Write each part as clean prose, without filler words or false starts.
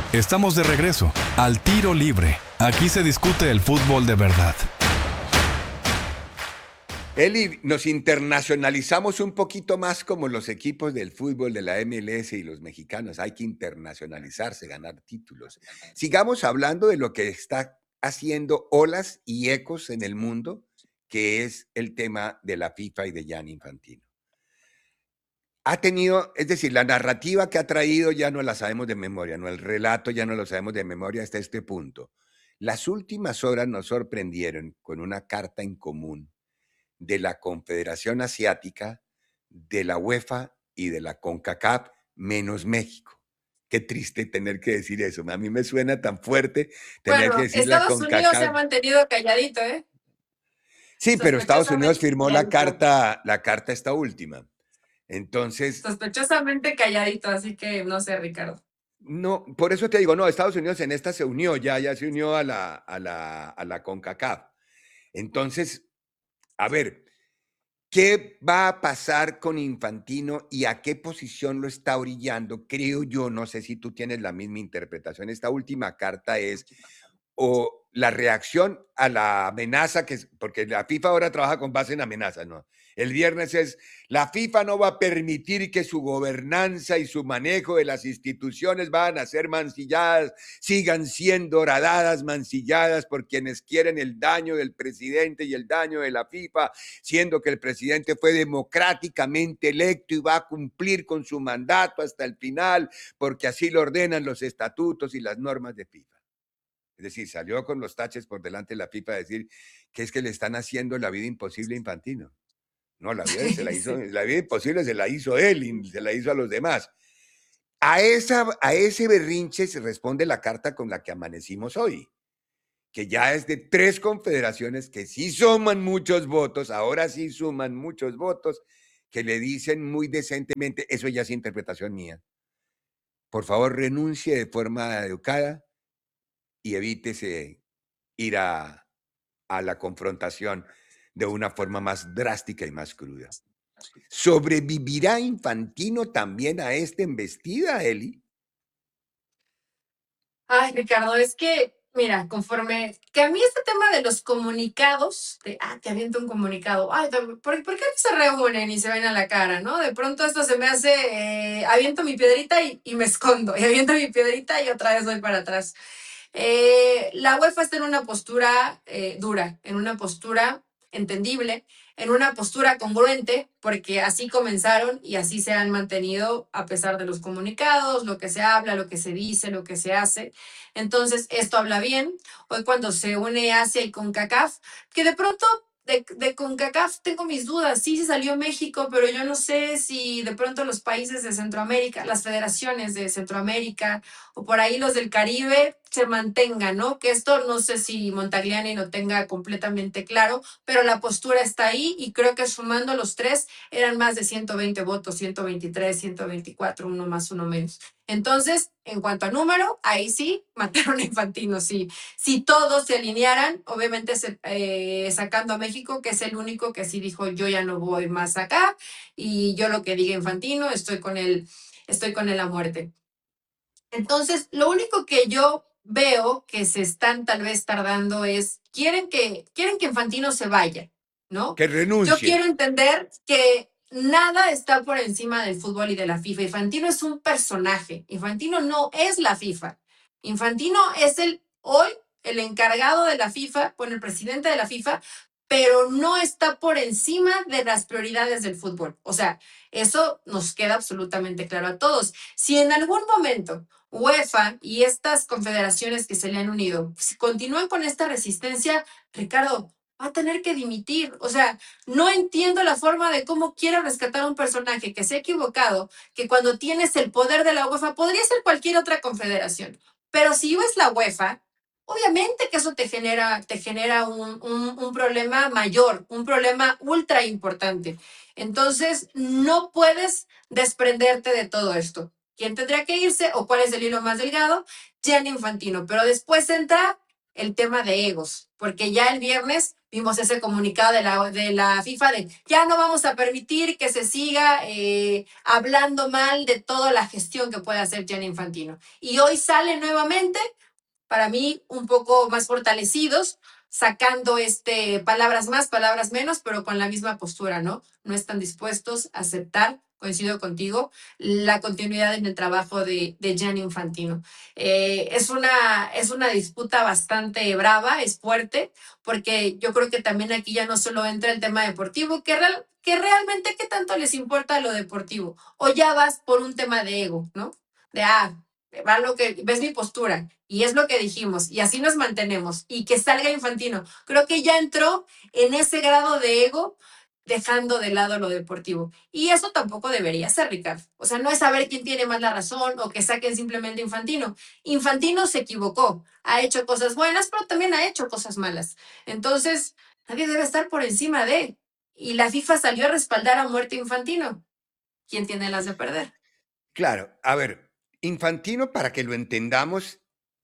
Estamos de regreso al Tiro Libre. Aquí se discute el fútbol de verdad. Eli, nos internacionalizamos un poquito más como los equipos del fútbol de la MLS y los mexicanos. Hay que internacionalizarse, ganar títulos. Sigamos hablando de lo que está haciendo olas y ecos en el mundo, que es el tema de la FIFA y de Gianni Infantino. Ha tenido, es decir, la narrativa que ha traído ya no la sabemos de memoria, no, el relato ya no lo sabemos de memoria hasta este punto. Las últimas horas nos sorprendieron con una carta en común de la Confederación Asiática, de la UEFA y de la CONCACAF, menos México. Qué triste tener que decir eso. A mí me suena tan fuerte tener que Bueno, decir la Estados Unidos se ha CONCACAF. mantenido calladito, ¿eh? Sí, pero Estados Unidos Sospechosamente firmó la carta esta última. Entonces, sospechosamente calladito, así que no sé, Ricardo. no, por eso te digo, no, Estados Unidos en esta se unió, ya se unió a la CONCACAF. Entonces, a ver, ¿qué va a pasar con Infantino y a qué posición lo está orillando? Creo yo, no sé si tú tienes la misma interpretación. Esta última carta es o la reacción a la amenaza, porque la FIFA ahora trabaja con base en amenazas, ¿no? El viernes es, la FIFA no va a permitir que su gobernanza y su manejo de las instituciones van a ser mancilladas, sigan siendo horadadas, mancilladas por quienes quieren el daño del presidente y el daño de la FIFA, siendo que el presidente fue democráticamente electo y va a cumplir con su mandato hasta el final, porque así lo ordenan los estatutos y las normas de FIFA. Es decir, salió con los taches por delante de la FIFA a decir que es que le están haciendo la vida imposible a Infantino. No, la vida imposible se la hizo él y se la hizo a los demás. A ese berrinche se responde la carta con la que amanecimos hoy, que ya es de 3 confederaciones que sí suman muchos votos, ahora sí suman muchos votos, que le dicen muy decentemente, eso ya es interpretación mía, por favor renuncie de forma educada y evítese ir a la confrontación de una forma más drástica y más cruda. ¿Sobrevivirá Infantino también a esta embestida, Eli? Ay, Ricardo, es que, mira, conforme que a mí este tema de los comunicados, te aviento un comunicado, ay, ¿por qué no se reúnen y se ven a la cara, no? De pronto esto se me hace, aviento mi piedrita y me escondo, y aviento mi piedrita y otra vez voy para atrás. La UEFA está en una postura dura, en una postura entendible, en una postura congruente, porque así comenzaron y así se han mantenido a pesar de los comunicados, lo que se habla, lo que se dice, lo que se hace. Entonces, esto habla bien. Hoy cuando se une Asia y CONCACAF, que de pronto de CONCACAF tengo mis dudas. Sí, se salió México, pero yo no sé si de pronto los países de Centroamérica, las federaciones de Centroamérica o por ahí los del Caribe se mantengan, ¿no? Que esto no sé si Montagliani lo tenga completamente claro, pero la postura está ahí y creo que sumando los tres eran más de 120 votos, 123, 124, uno más, uno menos. Entonces, en cuanto a número, ahí sí, mataron a Infantino, sí. Si todos se alinearan, obviamente sacando a México, que es el único que sí dijo, yo ya no voy más acá, y yo lo que diga Infantino, estoy con él a muerte. Entonces, lo único que yo veo que se están tal vez tardando es, quieren que Infantino se vaya, ¿no? Que Yo renuncie. quiero entender que nada está por encima del fútbol y de la FIFA. Infantino es un personaje. Infantino no es la FIFA. Infantino es hoy el encargado de la FIFA, bueno, el presidente de la FIFA, pero no está por encima de las prioridades del fútbol. O sea, eso nos queda absolutamente claro a todos. Si en algún momento UEFA y estas confederaciones que se le han unido si continúan con esta resistencia, Ricardo va a tener que dimitir. O sea, no entiendo la forma de cómo quiere rescatar a un personaje que se ha equivocado, que cuando tienes el poder de la UEFA, podría ser cualquier otra confederación, pero si es la UEFA, obviamente que eso te genera un problema mayor, un problema ultra importante. Entonces, no puedes desprenderte de todo esto. ¿Quién tendría que irse o cuál es el hilo más delgado? Gianni Infantino. Pero después entra el tema de egos, porque ya el viernes vimos ese comunicado de la FIFA de ya no vamos a permitir que se siga hablando mal de toda la gestión que puede hacer Gianni Infantino. Y hoy sale nuevamente, para mí, un poco más fortalecidos, sacando palabras más, palabras menos, pero con la misma postura, ¿no? No están dispuestos a aceptar, coincido contigo, la continuidad en el trabajo de Gianni Infantino. Es una disputa bastante brava, es fuerte, porque yo creo que también aquí ya no solo entra el tema deportivo, que realmente qué tanto les importa lo deportivo, o ya vas por un tema de ego, ¿no? De, va lo que, ves mi postura, y es lo que dijimos, y así nos mantenemos, y que salga Infantino. Creo que ya entró en ese grado de ego, dejando de lado lo deportivo. Y eso tampoco debería ser, Ricardo. O sea, no es saber quién tiene más la razón o que saquen simplemente Infantino. Infantino se equivocó, ha hecho cosas buenas, pero también ha hecho cosas malas. Entonces, nadie debe estar por encima de él. Y la FIFA salió a respaldar a muerte Infantino. ¿Quién tiene las de perder? Claro, a ver, Infantino, para que lo entendamos,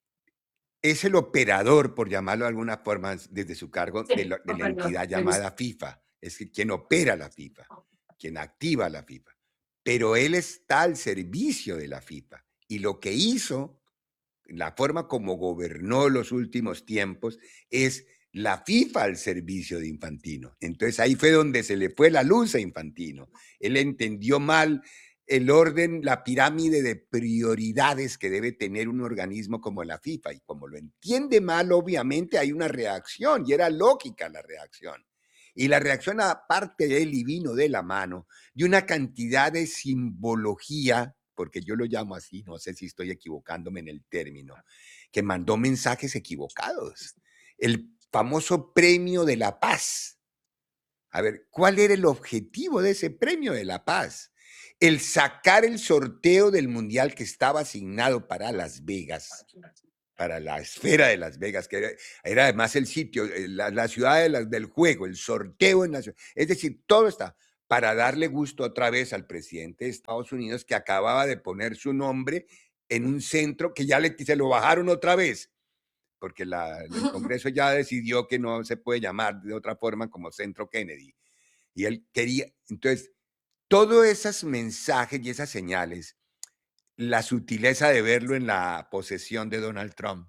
es el operador, por llamarlo de alguna forma, desde su cargo, Sí, de la perdón, entidad me gusta. llamada FIFA. Es quien opera la FIFA, quien activa la FIFA. Pero él está al servicio de la FIFA. Y lo que hizo, la forma como gobernó los últimos tiempos, es la FIFA al servicio de Infantino. Entonces ahí fue donde se le fue la luz a Infantino. Él entendió mal el orden, la pirámide de prioridades que debe tener un organismo como la FIFA. Y como lo entiende mal, obviamente hay una reacción, y era lógica la reacción. Y la reacción, aparte de él, y vino de la mano de una cantidad de simbología, porque yo lo llamo así, no sé si estoy equivocándome en el término, que mandó mensajes equivocados. El famoso premio de la paz. A ver, ¿cuál era el objetivo de ese premio de la paz? El sacar el sorteo del mundial que estaba asignado para Las Vegas, para la esfera de Las Vegas, que era además el sitio, la ciudad del juego, el sorteo en la ciudad. Es decir, todo está para darle gusto otra vez al presidente de Estados Unidos, que acababa de poner su nombre en un centro que ya se lo bajaron otra vez, porque el Congreso ya decidió que no se puede llamar de otra forma como Centro Kennedy. Y él quería, entonces, todos esos mensajes y esas señales, la sutileza de verlo en la posesión de Donald Trump,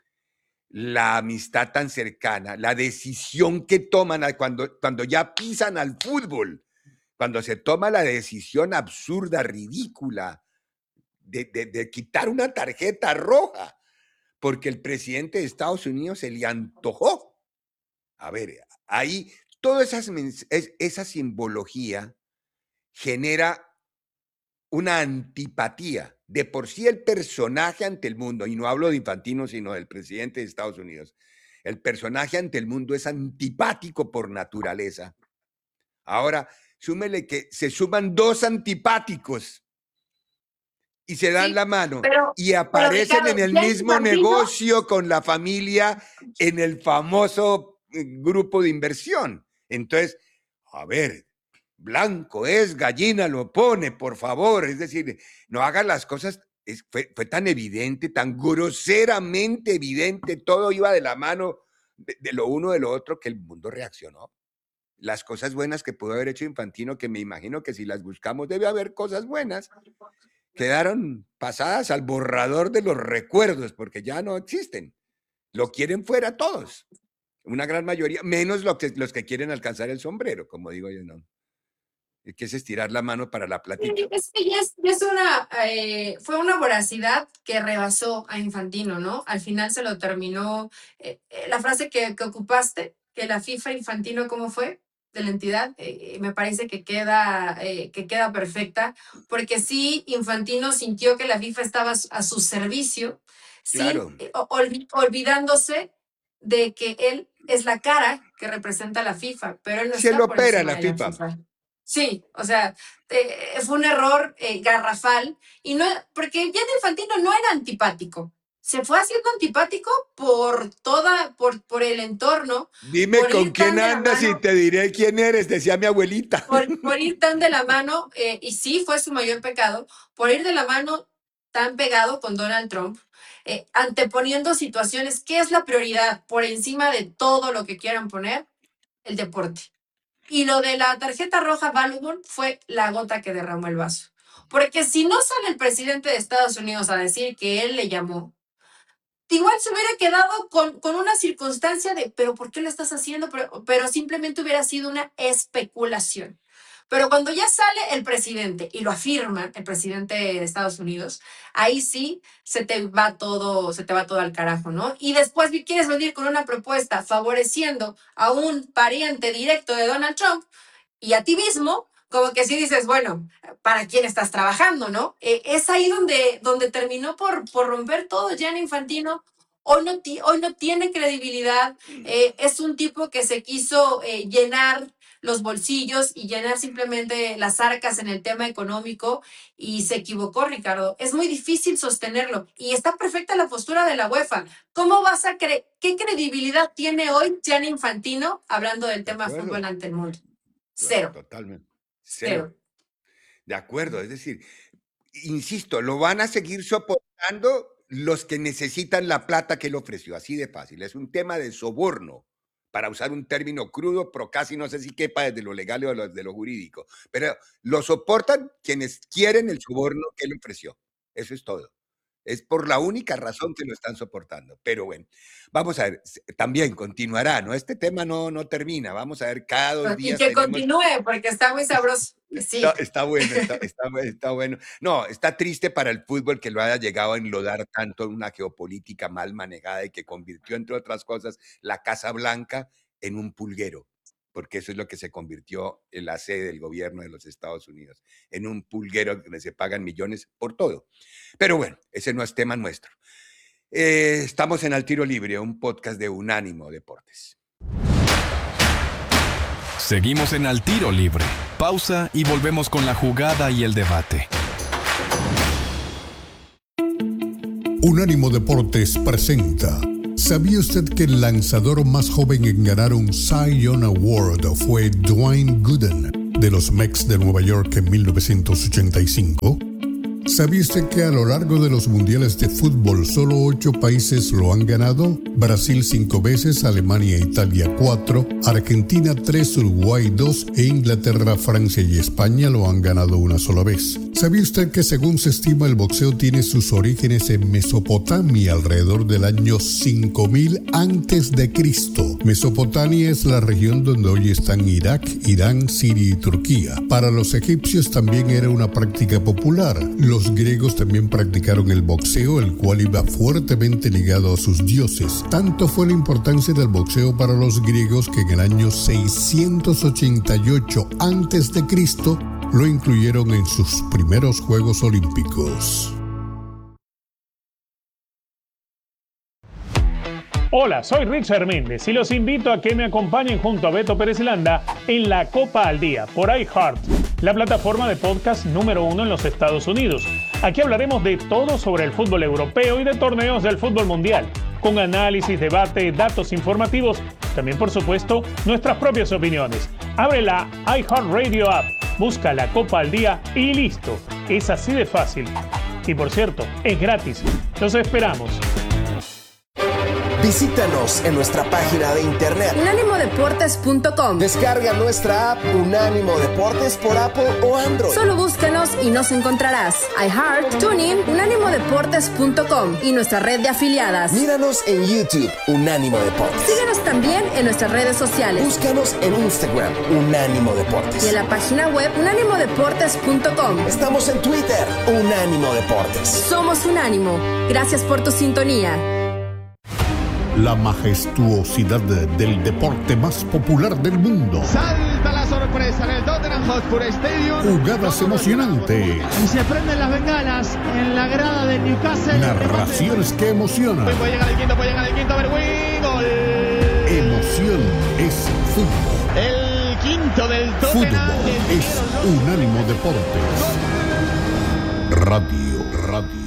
la amistad tan cercana, la decisión que toman cuando ya pisan al fútbol, cuando se toma la decisión absurda, ridícula, de quitar una tarjeta roja, porque el presidente de Estados Unidos se le antojó. A ver, ahí toda esa simbología genera una antipatía. De por sí el personaje ante el mundo, y no hablo de Infantino, sino del presidente de Estados Unidos, el personaje ante el mundo es antipático por naturaleza. Ahora, súmele que se suman dos antipáticos y se dan Sí, la mano y pero aparecen en Ricardo, el ya mismo Infantino, negocio con la familia en el famoso grupo de inversión. Entonces, a ver, blanco es, gallina lo pone, por favor. Es decir, no hagan las cosas. Fue tan evidente, tan groseramente evidente, todo iba de la mano de lo uno de lo otro, que el mundo reaccionó. Las cosas buenas que pudo haber hecho Infantino, que me imagino que si las buscamos debe haber cosas buenas, quedaron pasadas al borrador de los recuerdos, porque ya no existen. Lo quieren fuera todos, una gran mayoría, menos los que quieren alcanzar el sombrero, como digo yo, no. Que es estirar la mano para la platica. es que fue una voracidad que rebasó a Infantino, ¿no? Al final se lo terminó, la frase que ocupaste, que la FIFA Infantino, ¿cómo fue? De la entidad, me parece que queda perfecta, porque sí, Infantino sintió que la FIFA estaba a su servicio, Claro, sin, olvidándose de que él es la cara que representa a la FIFA, pero él no se está lo por opera encima la de la FIFA. FIFA. Sí, o sea, fue un error garrafal, y no, porque Gianni Infantino no era antipático, se fue haciendo antipático por el entorno, Dime por con ir quién tan de la andas y mano, te diré quién eres, decía mi abuelita. por ir tan de la mano, y sí fue su mayor pecado, por ir de la mano tan pegado con Donald Trump, anteponiendo situaciones, ¿qué es la prioridad? Por encima de todo lo que quieran poner, el deporte. Y lo de la tarjeta roja Balogun fue la gota que derramó el vaso. Porque si no sale el presidente de Estados Unidos a decir que él le llamó, igual se hubiera quedado con una circunstancia de, pero ¿por qué lo estás haciendo? Pero simplemente hubiera sido una especulación. Pero cuando ya sale el presidente y lo afirma el presidente de Estados Unidos, ahí sí se te va todo al carajo, ¿no? Y después quieres venir con una propuesta favoreciendo a un pariente directo de Donald Trump y a ti mismo, como que sí dices, bueno, ¿para quién estás trabajando, no? Es ahí donde terminó por romper todo Gianni Infantino. Hoy no tiene credibilidad. Es un tipo que se quiso llenar los bolsillos y llenar simplemente las arcas en el tema económico y se equivocó, Ricardo. Es muy difícil sostenerlo y está perfecta la postura de la UEFA. ¿Cómo vas a creer? ¿Qué credibilidad tiene hoy Gianni Infantino hablando del tema fútbol ante el mundo? Cero. Totalmente. Cero. De acuerdo, es decir, insisto, lo van a seguir soportando los que necesitan la plata que él ofreció, así de fácil. Es un tema de soborno, para usar un término crudo, pero casi no sé si quepa desde lo legal o de lo jurídico. Pero lo soportan quienes quieren el soborno que él ofreció. Eso es todo. Es por la única razón que lo están soportando. Pero bueno, vamos a ver, también continuará, ¿no? Este tema no termina. Vamos a ver cada 2 días. Y que continúe, porque está muy sabroso. Sí. Está bueno. No, está triste para el fútbol que lo haya llegado a enlodar tanto en una geopolítica mal manejada y que convirtió, entre otras cosas, la Casa Blanca en un pulguero, porque eso es lo que se convirtió en la sede del gobierno de los Estados Unidos, en un pulguero donde se pagan millones por todo. Pero bueno, ese no es tema nuestro. Estamos en Al Tiro Libre, un podcast de Unánimo Deportes. Seguimos en Al Tiro Libre. Pausa y volvemos con la jugada y el debate. Unánimo Deportes presenta. ¿Sabía usted que el lanzador más joven en ganar un Cy Young Award fue Dwayne Gooden de los Mets de Nueva York en 1985? ¿Sabía usted que a lo largo de los mundiales de fútbol solo 8 países lo han ganado? Brasil 5 veces, Alemania e Italia 4, Argentina 3, Uruguay 2 e Inglaterra, Francia y España lo han ganado una sola vez. ¿Sabía usted que según se estima el boxeo tiene sus orígenes en Mesopotamia alrededor del año 5000 a.C.? Mesopotamia es la región donde hoy están Irak, Irán, Siria y Turquía. Para los egipcios también era una práctica popular. Los griegos también practicaron el boxeo, el cual iba fuertemente ligado a sus dioses. Tanto fue la importancia del boxeo para los griegos que en el año 688 a.C. lo incluyeron en sus primeros Juegos Olímpicos. Hola, soy Richard Méndez y los invito a que me acompañen junto a Beto Pérez Landa en La Copa al Día por iHeart, la plataforma de podcast número 1 en los Estados Unidos. Aquí hablaremos de todo sobre el fútbol europeo y de torneos del fútbol mundial, con análisis, debate, datos informativos, también por supuesto nuestras propias opiniones. Abre la iHeartRadio app, busca La Copa al Día y listo. Es así de fácil. Y por cierto, es gratis. Los esperamos. Visítanos en nuestra página de internet unánimodeportes.com. Descarga nuestra app Unánimo Deportes por Apple o Android. Solo búscanos y nos encontrarás. iHeart, TuneIn, unánimodeportes.com y nuestra red de afiliadas. Míranos en YouTube, Unánimo Deportes. Síguenos también en nuestras redes sociales. Búscanos en Instagram, Unánimo Deportes. Y en la página web unánimodeportes.com. Estamos en Twitter, Unánimo Deportes. Somos Unánimo. Gracias por tu sintonía. La majestuosidad del deporte más popular del mundo. Salta la sorpresa en el Tottenham Hotspur Stadium. Jugadas emocionantes. Y se prenden las bengalas en la grada del Newcastle. Narraciones que emocionan. Puede llegar el quinto, a ver, gol. Emoción es fútbol. El quinto del Tottenham. Fútbol es Unánimo Deportes. Radio.